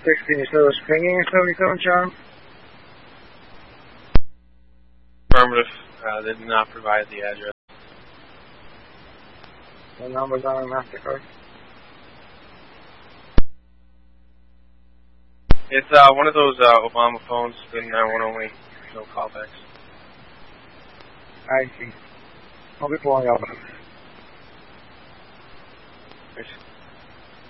16, you said it was pinging in 77, Charm? Affirmative. They did not provide the address. The number's on the MasterCard. It's one of those Obama phones, the 911 only, no callbacks. I see. I'll be pulling up. Thanks.